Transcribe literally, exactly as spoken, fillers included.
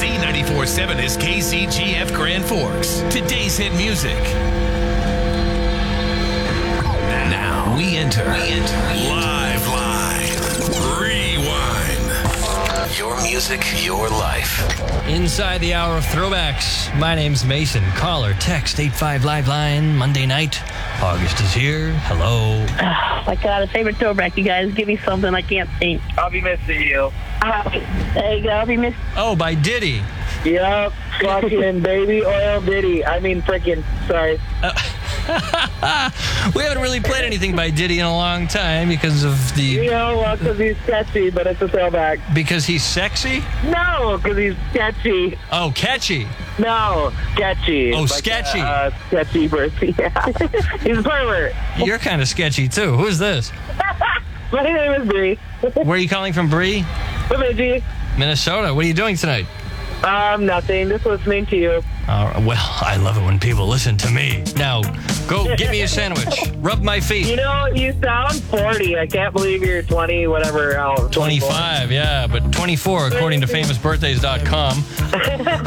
Z ninety-four point seven is K C G F Grand Forks. Today's hit music. Now we enter, we enter Live Line Rewind. Your music, your life. Inside the hour of throwbacks, my name's Mason. Call or text eight five Live Line Monday night. August is here. Hello. Oh, my God, a favorite throwback, you guys. Give me something I can't think. I'll be missing you. Uh, there you go. I'll be missing. Oh, by Diddy. Yep, fucking baby oil Diddy. I mean, freaking, sorry. We haven't really played anything by Diddy in a long time because of the... You know, well, because he's sketchy, but it's a throwback. Because he's sexy? No, because he's sketchy. Oh, catchy. No, sketchy. Oh, Like, sketchy. Uh, sketchy person, yeah. He's a pervert. You're kind of sketchy, too. Who's this? My name is Bree. Where are you calling from, Bree? Bemidji. Minnesota. What are you doing tonight? Um, nothing. Just listening to you. All right, well, I love it when people listen to me. Now, go get me a sandwich. Rub my feet. You know, you sound forty. I can't believe you're twenty, whatever. Oh, twenty-five, yeah, but twenty-four according to famous birthdays dot com.